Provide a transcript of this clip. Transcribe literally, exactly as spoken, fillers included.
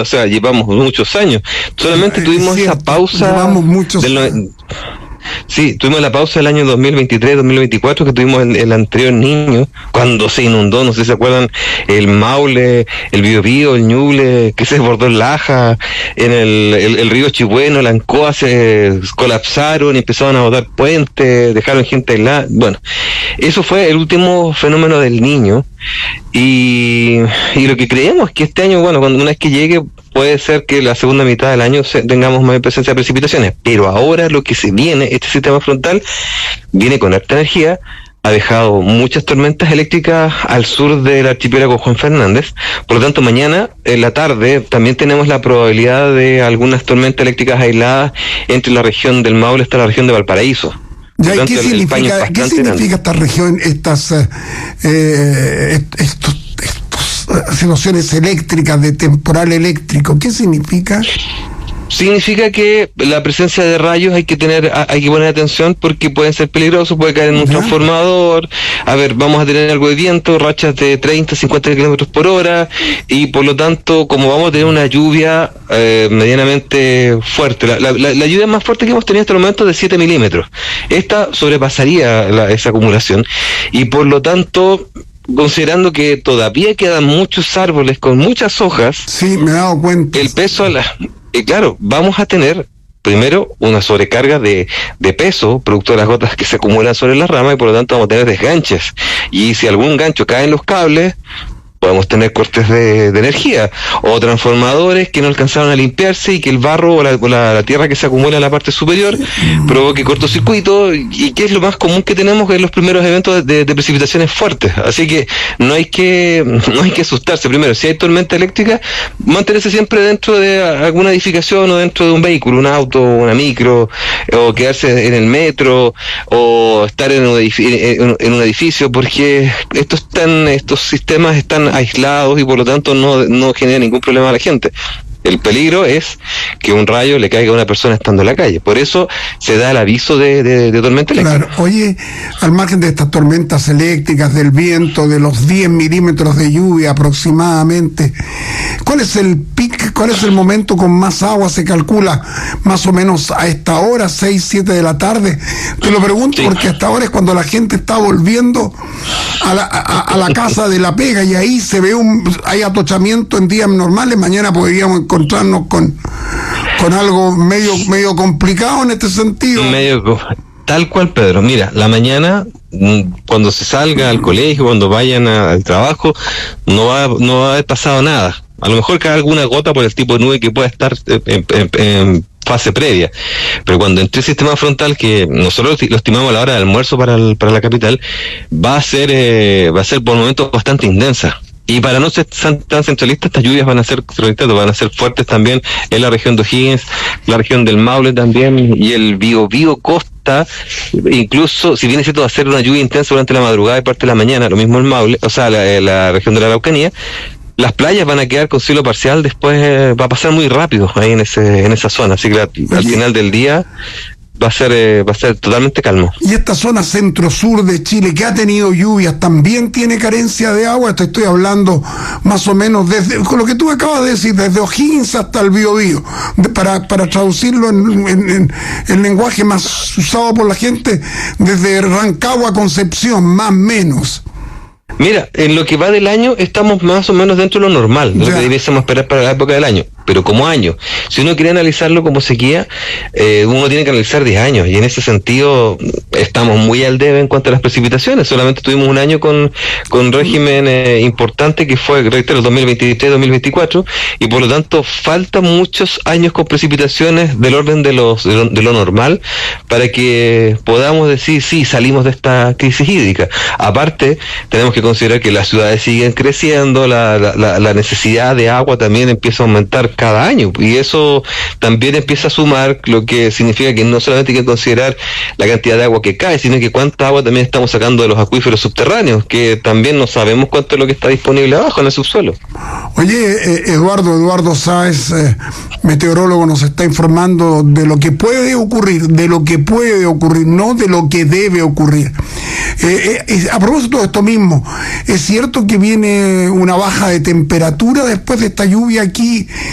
o sea, llevamos muchos años. Solamente Eh, tuvimos cierto, esa pausa. Llevamos muchos del no- años. Sí, tuvimos la pausa del año dos mil veintitrés, dos mil veinticuatro, que tuvimos el, el anterior Niño, cuando se inundó, no sé si se acuerdan, el Maule, el Biobío, el Ñuble, que se desbordó en Laja, en el, el, el río Chihueno, la Ancoa se colapsaron y empezaron a botar puentes, dejaron gente aislada. Bueno, eso fue el último fenómeno del Niño. Y, y lo que creemos es que este año, bueno, cuando una vez que llegue, puede ser que la segunda mitad del año se, tengamos más presencia de precipitaciones, pero ahora lo que se viene, este sistema frontal, viene con alta energía, ha dejado muchas tormentas eléctricas al sur del archipiélago Juan Fernández. Por lo tanto, mañana en la tarde también tenemos la probabilidad de algunas tormentas eléctricas aisladas entre la región del Maule hasta la región de Valparaíso. Ya, ¿y Tanto ¿Qué el- el paño es significa, ¿qué bastante significa grande. esta región, estas eh, eh, est- estos, estos, eh, situaciones eléctricas, de temporal eléctrico? ¿Qué significa? Significa que la presencia de rayos hay que tener, hay que poner atención porque pueden ser peligrosos, puede caer en un Ya. transformador. A ver, vamos a tener algo de viento, rachas de treinta, cincuenta kilómetros por hora, y por lo tanto, como vamos a tener una lluvia eh, medianamente fuerte, la, la, la, la lluvia más fuerte que hemos tenido hasta el momento es de siete milímetros. Esta sobrepasaría la, esa acumulación, y por lo tanto, considerando que todavía quedan muchos árboles con muchas hojas, Sí, me he dado cuenta. el peso a la... Y claro, vamos a tener primero una sobrecarga de, de peso producto de las gotas que se acumulan sobre las ramas, y por lo tanto vamos a tener desganches. Y si algún gancho cae en los cables, podemos tener cortes de, de energía, o transformadores que no alcanzaron a limpiarse y que el barro o la, o la, la tierra que se acumula en la parte superior provoque cortocircuito, y que es lo más común que tenemos en los primeros eventos de, de precipitaciones fuertes. Así que no hay que no hay que asustarse. Primero, si hay tormenta eléctrica, mantenerse siempre dentro de alguna edificación o dentro de un vehículo, un auto, una micro, o quedarse en el metro, o estar en un edificio, en, en un edificio, porque estos están estos sistemas están aislados y por lo tanto no, no genera ningún problema a la gente. El peligro es que un rayo le caiga a una persona estando en la calle. Por eso se da el aviso de, de, de tormenta eléctrica. Claro, oye, al margen de estas tormentas eléctricas, del viento, de los diez milímetros de lluvia aproximadamente, ¿cuál es el pic, cuál es el momento con más agua? Se calcula más o menos a esta hora, seis, siete de la tarde. Te lo pregunto Sí. porque hasta ahora es cuando la gente está volviendo a la, a, a la casa de la pega, y ahí se ve un, hay atochamiento en días normales. Mañana podríamos encontrarnos con, con algo medio, medio complicado en este sentido. Medio co- tal cual, Pedro. Mira, la mañana, mm, cuando se salga al colegio, cuando vayan a- al trabajo, no va, no va a haber pasado nada. A lo mejor cae alguna gota por el tipo de nube que pueda estar eh, en, en- en fase previa. Pero cuando entre el sistema frontal, que nosotros lo estimamos a la hora de almuerzo para, el- para la capital, va a ser eh, va a ser por momentos bastante intensa. Y para no ser tan, tan centralistas, estas lluvias van a ser van a ser fuertes también en la región de O'Higgins, la región del Maule también, y el Biobío Costa. Incluso, si bien es cierto, va a ser una lluvia intensa durante la madrugada y parte de la mañana, lo mismo el Maule, o sea, la, la región de la Araucanía, las playas van a quedar con cielo parcial, después eh, va a pasar muy rápido ahí en ese en esa zona, así que la, al Oye. final del día va a ser eh, va a ser totalmente calmo. Y esta zona centro-sur de Chile, que ha tenido lluvias, también tiene carencia de agua. Te estoy hablando más o menos desde, con lo que tú acabas de decir, desde O'Higgins hasta el Biobío, de- para, para traducirlo en, en, en el lenguaje más usado por la gente, desde Rancagua a Concepción, más o menos. Mira, en lo que va del año estamos más o menos dentro de lo normal, de lo Ya. que debiésemos esperar para la época del año, pero como año. Si uno quiere analizarlo como sequía, eh, uno tiene que analizar diez años, y en ese sentido estamos muy al debe en cuanto a las precipitaciones. Solamente tuvimos un año con, con régimen eh, importante, que fue, reitero, dos mil veintitrés dos mil veinticuatro, y por lo tanto faltan muchos años con precipitaciones del orden de, los, de, lo, de lo normal para que podamos decir, sí, salimos de esta crisis hídrica. Aparte, tenemos que considerar que las ciudades siguen creciendo, la, la, la, la necesidad de agua también empieza a aumentar cada año, y eso también empieza a sumar, lo que significa que no solamente hay que considerar la cantidad de agua que cae, sino que cuánta agua también estamos sacando de los acuíferos subterráneos, que también no sabemos cuánto es lo que está disponible abajo en el subsuelo. Oye, eh, Eduardo, Eduardo Sáez, eh, meteorólogo, nos está informando de lo que puede ocurrir, de lo que puede ocurrir, no de lo que debe ocurrir. Eh, eh, a propósito de esto mismo, ¿es cierto que viene una baja de temperatura después de esta lluvia aquí